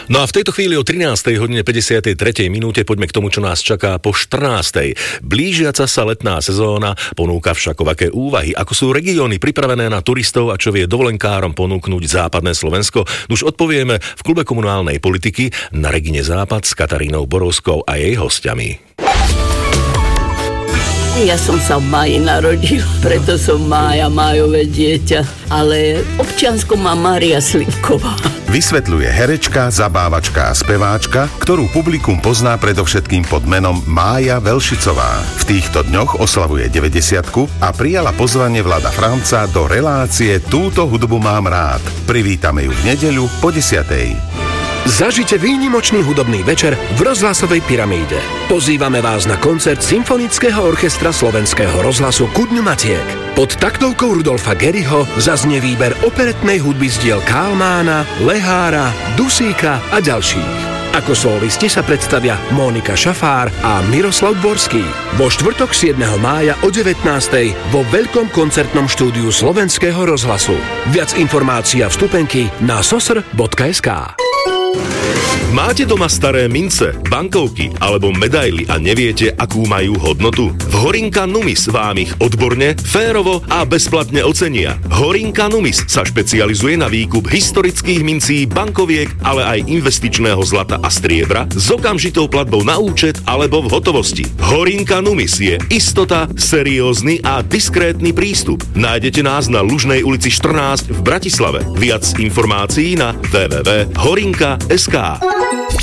No a v tejto chvíli o 13:53 poďme k tomu, čo nás čaká po 14:00. Blížiaca sa letná sezóna ponúka však aké úvahy, ako sú regióny pripravené na turistov a čo vie dovolenkárom ponúknuť západné Slovensko. Už odpovieme v klube komunálnej politiky na Regine Západ s Katarínou Borovskou a jej hostiami. Ja som sa v máji narodil, preto som májové dieťa, ale občiansku má Mária Slivková. Vysvetľuje herečka, zabávačka a speváčka, ktorú publikum pozná predovšetkým pod menom Mája Velšicová. V týchto dňoch oslavuje 90-ku a prijala pozvanie Vlada Franca do relácie Túto hudbu mám rád. Privítame ju v nedeľu po 10:00. Zažite výnimočný hudobný večer v rozhlasovej pyramíde. Pozývame vás na koncert Symfonického orchestra Slovenského rozhlasu Ku dňu Matiek. Pod taktovkou Rudolfa Geriho zaznie výber operetnej hudby z diel Kálmána, Lehára, Dusíka a ďalších. Ako solisti sa predstavia Mónika Šafár a Miroslav Dvorský. Vo štvrtok 7. mája o 19:00 vo veľkom koncertnom štúdiu Slovenského rozhlasu. Viac informácií a vstupenky na sosr.sk. Máte doma staré mince, bankovky alebo medaily a neviete, akú majú hodnotu? V Horinka Numis vám ich odborne, férovo a bezplatne ocenia. Horinka Numis sa špecializuje na výkup historických mincí, bankoviek, ale aj investičného zlata a striebra s okamžitou platbou na účet alebo v hotovosti. Horinka Numis je istota, seriózny a diskrétny prístup. Nájdete nás na Lužnej ulici 14 v Bratislave. Viac informácií na www.horinka.sk.